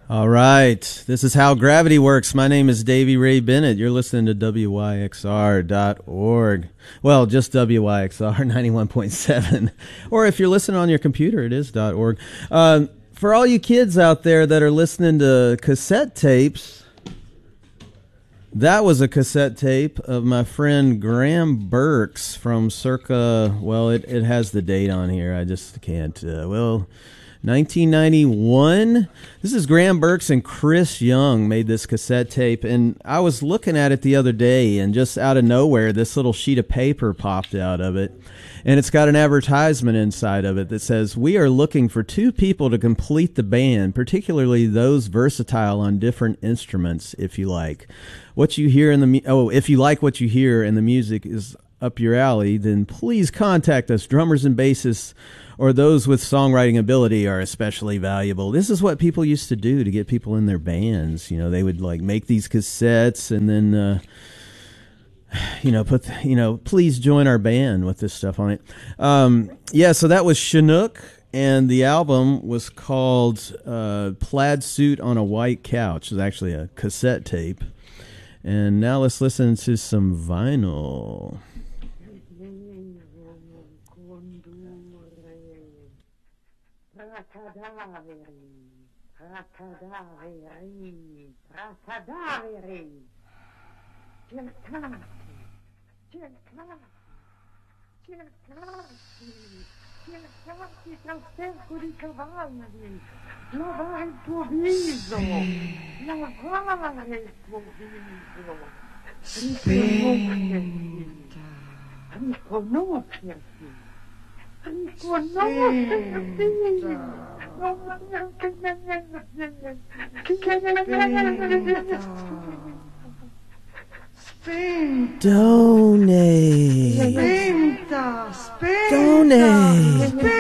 All right. This is How Gravity Works. My name is Davey Ray Bennett. You're listening to WYXR.org. Well, just WYXR 91.7. Or if you're listening on your computer, it is .org. For all you kids out there that are listening to cassette tapes, that was a cassette tape of my friend Graham Burks from circa, well, it has the date on here. I just can't, 1991. This is Graham Burks and Chris Young made this cassette tape, and I was looking at it the other day, and just out of nowhere, this little sheet of paper popped out of it, and it's got an advertisement inside of it that says, "We are looking for 2 people to complete the band, particularly those versatile on different instruments. If you like what you hear in the if you like what you hear and the music is up your alley, then please contact us. Drummers and bassists or those with songwriting ability are especially valuable." This is what people used to do to get people in their bands. You know, they would like make these cassettes and then, please join our band with this stuff on it. So that was Chinook, and the album was called Plaid Suit on a White Couch. It was actually a cassette tape. And now let's listen to some vinyl. Cercati tra sterco di cavalli, lavare il tuo viso, lavare il tuo viso, riconoscerti, Donate. Spenta, Donate.